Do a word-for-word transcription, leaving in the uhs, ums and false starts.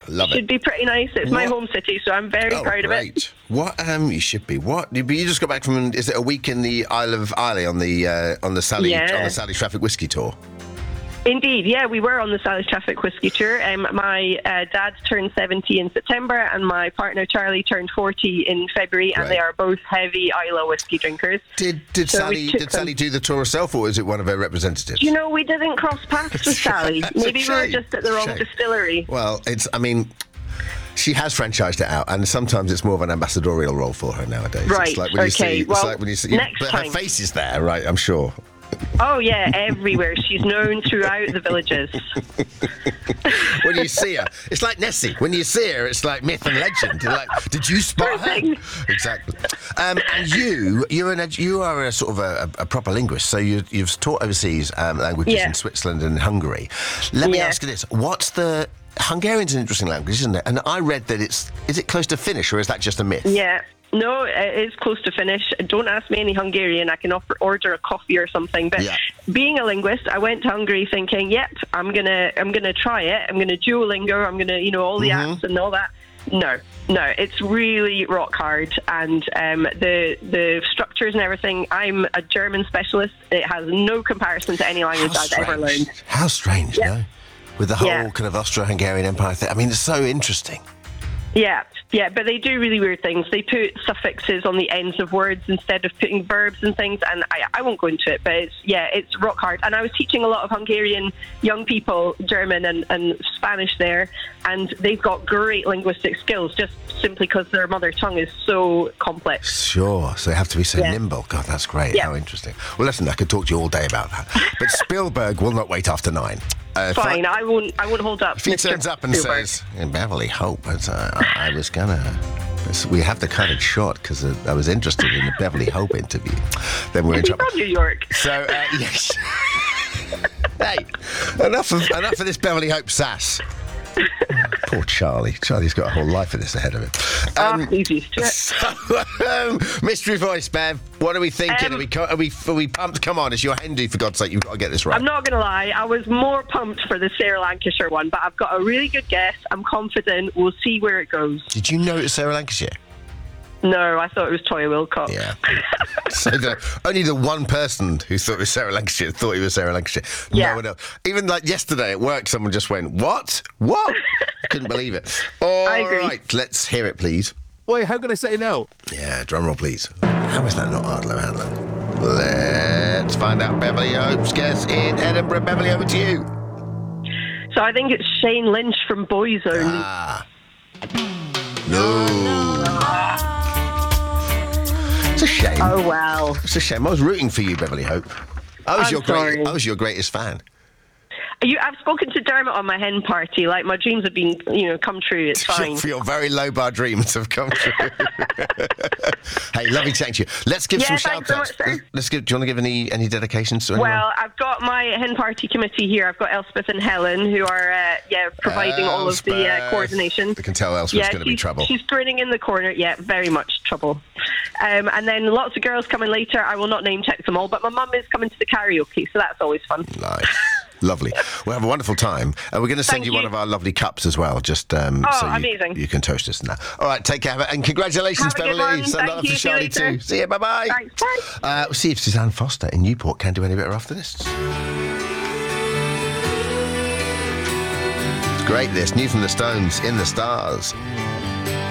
Love it. Should be pretty nice. It's my What? home city, so I'm very Oh, proud of it. great. What? Um, you should be. What? You you just got back from? Is it a week in the Isle of Islay on the uh, on the Sally Yeah. on the Sally Traffic Whiskey tour? Indeed, yeah, we were on the Sally's Traffic Whiskey Tour. Um, my uh, dad turned seventy in September, and my partner Charlie turned forty in February, and Right. they are both heavy Isla whiskey drinkers. Did did So we Sally took did Sally them. do the tour herself, or is it one of her representatives? You know, we didn't cross paths with Sally. That's a Maybe we were shame. just at the wrong Shame. distillery. Well, it's. I mean, she has franchised it out, and sometimes it's more of an ambassadorial role for her nowadays. Right, It's like when you okay, see. It's well, like when you see. next but her time. face is there, right? I'm sure. Oh, yeah, everywhere. She's known throughout the villages. When you see her, it's like Nessie. When you see her, it's like myth and legend. You're like, did you spot her? Perfect. Exactly. Um, and you, you're an, edu- you are a sort of a, a proper linguist. So you, you've taught overseas um, languages Yeah. in Switzerland and Hungary. Let me Yeah. ask you this: what's the Hungarian's an interesting language, isn't it? And I read that it's is it close to Finnish, or is that just a myth? Yeah. No, it is close to Finnish. Don't ask me any Hungarian. I can offer, order a coffee or something. But Yeah. being a linguist, I went to Hungary thinking, "Yep, I'm gonna, I'm gonna try it. I'm gonna Duolingo. I'm gonna, you know, all the Mm-hmm. apps and all that." No, no, it's really rock hard, and um, the the structures and everything. I'm a German specialist. It has no comparison to any language How I've ever strange. learned. How strange, Yeah. no? With the whole Yeah. kind of Austro-Hungarian Empire thing. I mean, it's so interesting. Yeah, yeah, but they do really weird things. They put suffixes on the ends of words instead of putting verbs and things, and I, I won't go into it, but it's, yeah, it's rock hard. And I was teaching a lot of Hungarian young people German and, and Spanish there, and they've got great linguistic skills just simply because their mother tongue is so complex. Sure, so they have to be so Yeah. nimble. God, that's great. Yeah. How interesting. Well, listen, I could talk to you all day about that. But Spielberg will not wait after nine. Uh, if I- Fine, I won't. I won't hold up. If he Mister turns up and Spielberg. says, in Beverly Hope, it's, uh, I, I was gonna, it's- we have to cut it short because I was interested in the Beverly Hope interview, then we're in Is he trouble. from New York? So, uh, yes. Hey, enough of, enough of this Beverly Hope sass. Poor Charlie. Charlie's got a whole life of this ahead of him. Ah, he's used to it. So, um, mystery voice, Bev. What are we thinking? Um, are, we, co- are we are we pumped? Come on, it's your Hindu, for God's sake. You've got to get this right. I'm not going to lie, I was more pumped for the Sarah Lancashire one, but I've got a really good guess. I'm confident. We'll see where it goes. Did you know it was Sarah Lancashire? No, I thought it was Toya Wilcox. Yeah. So the, only the one person who thought it was Sarah Lancashire thought it was Sarah Lancashire. Yeah. No one else. Even like yesterday at work, someone just went, "What? What?" I couldn't believe it. All I agree. right, let's hear it, please. Wait, how can I say no? Yeah, drum roll, please. How is that not Ardlo Handler? Let's find out Beverly Hope's guess in Edinburgh. Beverly, over to you. So I think it's Shane Lynch from Boyzone. Ah. No. It's a shame. Oh, well. It's a shame. I was rooting for you, Beverly Hope. I was I'm your sorry. great. I was your greatest fan. You, I've spoken to Dermot on my hen party. Like, my dreams have been, you know, come true. It's fine. For your very low bar dreams have come true. Hey, lovely chatting to you. Let's give Yeah, some shout thanks so outs. much, sir. Let's give. Do you want to give any any dedications to anyone? Well, I've got my hen party committee here. I've got Elspeth and Helen, who are, uh, yeah, providing all of the uh, Elspeth. coordination. I can tell Elspeth's Yeah, going to be she's, trouble. she's grinning in the corner. Yeah, very much trouble. Um, and then lots of girls coming later. I will not name check them all, but my mum is coming to the karaoke, so that's always fun. Nice. Lovely. We'll have a wonderful time. And we're going to send Thank you, one you. of our lovely cups as well, just um, Oh, so you, amazing. you can toast us now. All right, take care. And congratulations, Have a good Beverly. one. Send Thank love you. to See you Charlie later. too. See you. Bye-bye. Thanks. Bye. Uh, we'll see if Suzanne Foster in Newport can do any better after this. It's great, this. New from the Stones, In the Stars.